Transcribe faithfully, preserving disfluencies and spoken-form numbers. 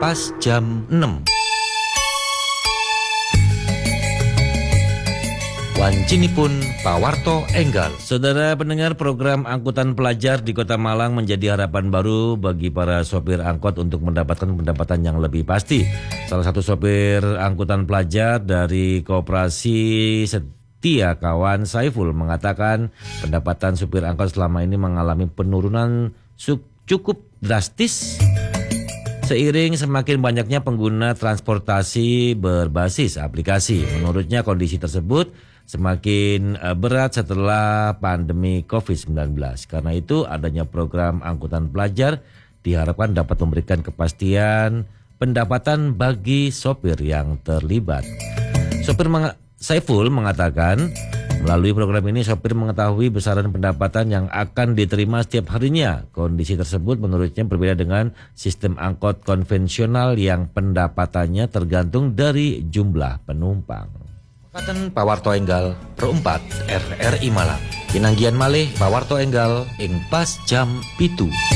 pas jam enam. Wancinipun pawarto enggal. Saudara pendengar, program angkutan pelajar di Kota Malang menjadi harapan baru bagi para sopir angkot untuk mendapatkan pendapatan yang lebih pasti. Salah satu sopir angkutan pelajar dari Koperasi Setia Kawan, Saiful, mengatakan pendapatan supir angkot selama ini mengalami penurunan cukup drastis seiring semakin banyaknya pengguna transportasi berbasis aplikasi. Menurutnya kondisi tersebut semakin berat setelah pandemi covid sembilan belas. Karena itu adanya program angkutan pelajar diharapkan dapat memberikan kepastian pendapatan bagi sopir yang terlibat. Sopir meng- Saiful mengatakan melalui program ini sopir mengetahui besaran pendapatan yang akan diterima setiap harinya. Kondisi tersebut menurutnya berbeda dengan sistem angkot konvensional yang pendapatannya tergantung dari jumlah penumpang. Katen pawarto enggal perempat R R I Malang. Pinanggian malih pawarto enggal ing pas jam pitu.